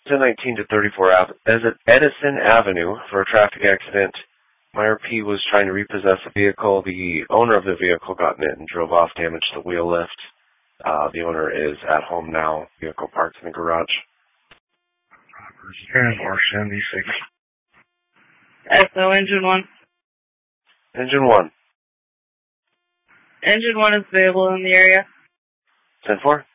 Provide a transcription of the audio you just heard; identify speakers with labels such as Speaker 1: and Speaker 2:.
Speaker 1: 19 to 34 Edison Avenue for a traffic accident. Meyer P. was trying to repossess a vehicle. The owner of the vehicle got in it and drove off, damaged the wheel lift. The owner is at home now. Vehicle parked in the garage.
Speaker 2: Or 76.
Speaker 3: SO Engine 1.
Speaker 1: Engine 1.
Speaker 3: Engine 1 is available in the area.
Speaker 1: 10-4.